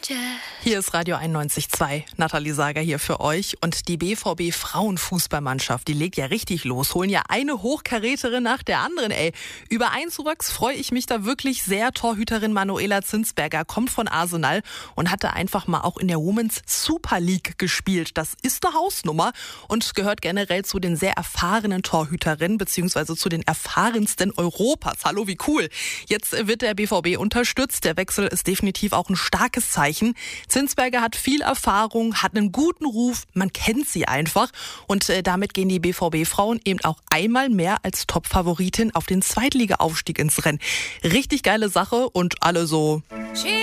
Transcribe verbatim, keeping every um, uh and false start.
Hier ist Radio einundneunzig Komma zwei. Nathalie Sager hier für euch. Und die B V B-Frauenfußballmannschaft, die legt ja richtig los. Holen ja eine Hochkaräterin nach der anderen, ey. Über einen Zuwachs freue ich mich da wirklich sehr. Torhüterin Manuela Zinsberger kommt von Arsenal und hatte einfach mal auch in der Women's Super League gespielt. Das ist eine Hausnummer und gehört generell zu den sehr erfahrenen Torhüterinnen, beziehungsweise zu den erfahrensten Europas. Hallo, wie cool. Jetzt wird der B V B unterstützt. Der Wechsel ist definitiv auch ein starkes Zeichen. Zinsberger hat viel Erfahrung, hat einen guten Ruf, man kennt sie einfach. Und äh, damit gehen die B V B-Frauen eben auch einmal mehr als Top-Favoritin auf den Zweitliga-Aufstieg ins Rennen. Richtig geile Sache und alle so...